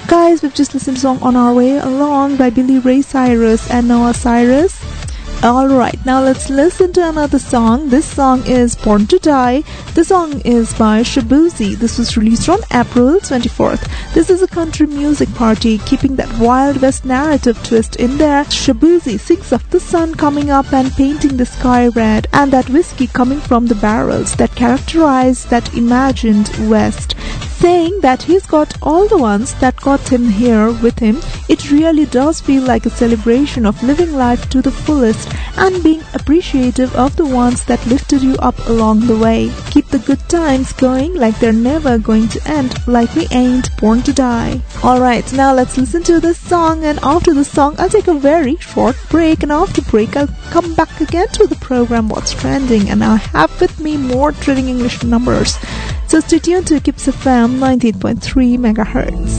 Guys, we've just listened to a song On Our Way Along by Billy Ray Cyrus and Noah Cyrus. Alright, now let's listen to another song. This song is Born to Die. The song is by Shaboozey. This was released on April 24th. This is a country music party keeping that Wild West narrative twist in there. Shaboozey sings of the sun coming up and painting the sky red, and that whiskey coming from the barrels that characterize that imagined West, saying that he's got all the ones that got him here with him. It really does feel like a celebration of living life to the fullest and being appreciative of the ones that lifted you up along the way. Keep the good times going like they're never going to end, like we ain't born to die. Alright, now let's listen to this song, and after the song I'll take a very short break, and after break I'll come back again to the program What's Trending, and I have with me more trending English numbers. So stay tuned to Kips FM 98.3 MHz.